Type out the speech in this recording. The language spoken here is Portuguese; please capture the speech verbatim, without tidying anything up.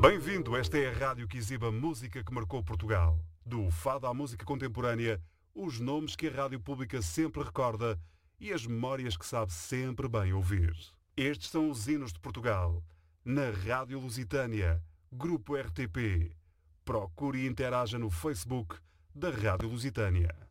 Bem-vindo, esta é a rádio que exibe a música que marcou Portugal. Do fado à música contemporânea, os nomes que a rádio pública sempre recorda e as memórias que sabe sempre bem ouvir. Estes são os hinos de Portugal, na Rádio Lusitânia, Grupo R T P. Procure e interaja no Facebook da Rádio Lusitânia.